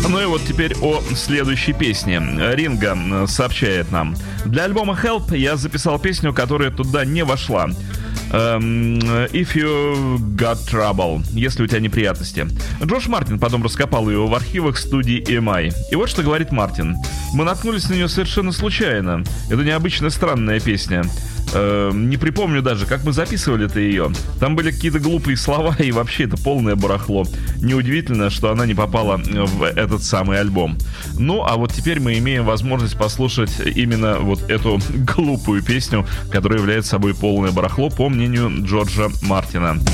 Ну и вот теперь о следующей песне. Ринго сообщает нам: для альбома Help я записал песню, которая туда не вошла. If you got trouble, если у тебя неприятности. Джош Мартин потом раскопал ее в архивах студии EMI. И вот что говорит Мартин: мы наткнулись на нее совершенно случайно. Это необычная странная песня. Не припомню даже, как мы записывали-то ее. Там были какие-то глупые слова, и вообще это полное барахло. Неудивительно, что она не попала в этот самый альбом. Ну, а вот теперь мы имеем возможность послушать именно вот эту глупую песню, которая является собой полное барахло, по мнению Джорджа Мартина.